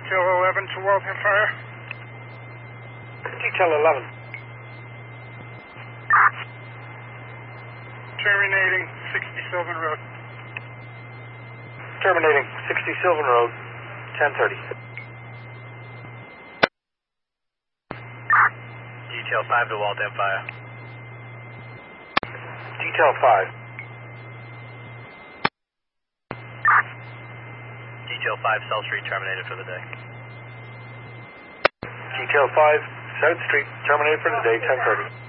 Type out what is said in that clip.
Detail 11 to Waltham Fire. Detail 11. Terminating 60 Sylvan Road. Terminating 60 Sylvan Road, 10:30. Detail 5 to Waltham Fire. Detail 5. Detail 5, South Street, terminated for the day. Detail 5, South Street, terminated for the day, 10:30.